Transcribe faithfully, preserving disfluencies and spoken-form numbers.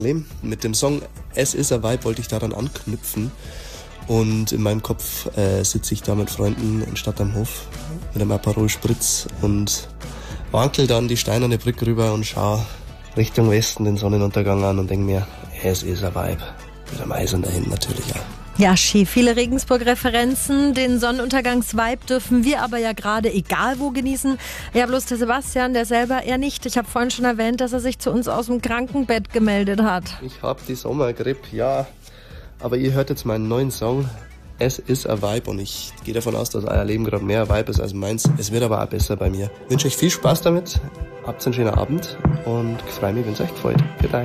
Mit dem Song Es ist a Vibe wollte ich daran anknüpfen und in meinem Kopf äh, sitze ich da mit Freunden in Stadt am Hof mit einem Aperol Spritz und wankel dann die steinerne Brücke rüber und schaue Richtung Westen den Sonnenuntergang an und denke mir, es ist a Vibe. Mit einem Eisern dahin natürlich auch. Ja, Ski, viele Regensburg-Referenzen. Den Sonnenuntergangs-Vibe dürfen wir aber ja gerade egal wo genießen. Ja, bloß der Sebastian, der selber eher nicht. Ich habe vorhin schon erwähnt, dass er sich zu uns aus dem Krankenbett gemeldet hat. Ich habe die Sommergrippe, ja. Aber ihr hört jetzt meinen neuen Song, Es ist a Vibe. Und ich gehe davon aus, dass euer Leben gerade mehr Vibe ist als meins. Es wird aber auch besser bei mir. Ich wünsche euch viel Spaß damit. Habt einen schönen Abend und ich freue mich, wenn es euch gefällt. Bitte.